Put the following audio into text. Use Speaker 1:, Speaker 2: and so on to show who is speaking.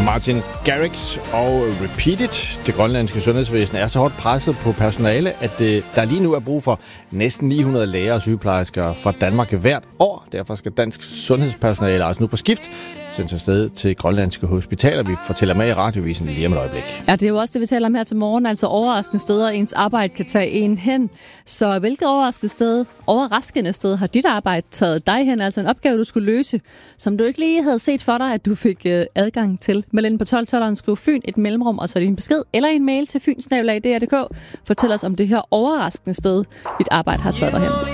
Speaker 1: Martin Garrix og Repeat It. Det grønlandske sundhedsvæsen er så hårdt presset på personale, at der lige nu er brug for næsten 900 læger og sygeplejersker fra Danmark hvert år. Derfor skal dansk sundhedspersonale altså nu på skift sendes afsted til grønlandske hospitaler. Vi fortæller med i radiovisen lige om et øjeblik.
Speaker 2: Ja, det er jo også det, vi taler om her til morgen. Altså overraskende steder, ens arbejde kan tage en hen. Så hvilket overraskende sted har dit arbejde taget dig hen? Altså en opgave, du skulle løse, som du ikke lige havde set for dig, at du fik adgang til. Meld ind på 1212'eren, skriv Fyn, et mellemrum, og så din besked, eller en mail til fyn@dr.dk. Fortæl os om det her overraskende sted, dit arbejde har taget dig hen.